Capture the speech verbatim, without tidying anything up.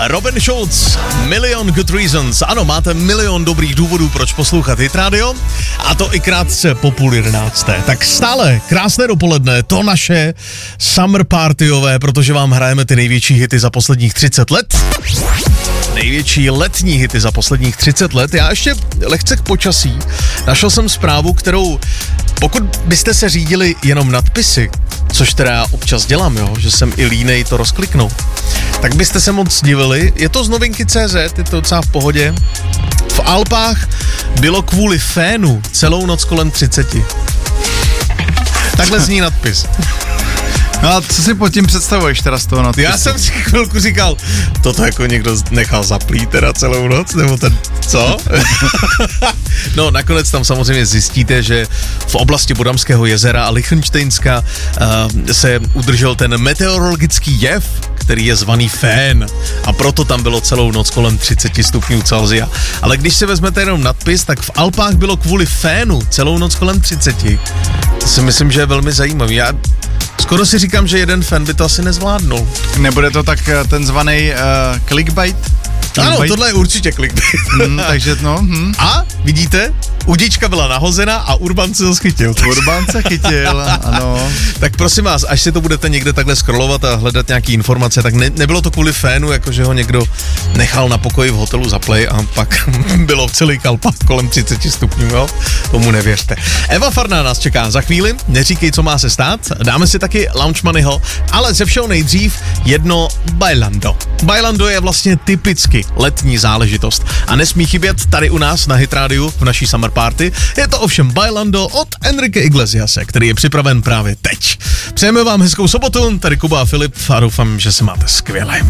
Robin Schulz, Million Good Reasons. Ano, máte milion dobrých důvodů, proč poslouchat Hit Radio, a to i krátce po půl jedenácté. Tak stále krásné dopoledne, to naše summer partyové, protože vám hrajeme ty největší hity za posledních třicet let. Největší letní hity za posledních třicet let. Já ještě lehce k počasí. Našel jsem zprávu, kterou, pokud byste se řídili jenom nadpisy, což teda já občas dělám, jo, že jsem i línej to rozkliknout, tak byste se moc divili. Je to z novinky tečka cé zet, je to docela v pohodě. V Alpách bylo kvůli fénu celou noc kolem třiceti. Takhle zní nadpis. No a co si pod tím představuješ teda z toho nadpisu? Já jsem si chvilku říkal, toto jako někdo nechal zaplít teda celou noc, nebo ten, co? No nakonec tam samozřejmě zjistíte, že v oblasti Bodamského jezera a Lichtenštejnska uh, se udržel ten meteorologický jev, který je zvaný fén, a proto tam bylo celou noc kolem třicet stupňů Celsia. Ale když si vezmete jenom nadpis, tak v Alpách bylo kvůli fénu celou noc kolem třiceti. To si myslím, že je velmi zajímavý. Já skoro si říkám, že jeden fan by to asi nezvládnul. Nebude to tak ten zvaný uh, clickbait? Ano, tohle je určitě clickbait. Hmm, takže no. Hmm. A vidíte, udička byla nahozena a Urban se to chytil. Urban se chytil, ano. Tak prosím vás, až si to budete někde takhle scrollovat a hledat nějaký informace, tak ne, nebylo to kvůli fénu, jakože ho někdo nechal na pokoji v hotelu za play a pak bylo v celý Alpách kolem třicet stupňů, jo? Tomu nevěřte. Eva Farná nás čeká za chvíli, neříkej, co má se stát, dáme si taky Launch Moneyho, ale ze všeho nejdřív jedno Bailando. Bailando je vlastně typicky letní záležitost a nesmí chybět tady u nás na Hit Radio v naší summer party. Je to ovšem Bailando od Enrique Iglesiase, který je připraven právě teď. Přejeme vám hezkou sobotu, tady Kuba a Filip a doufám, že se máte skvěle.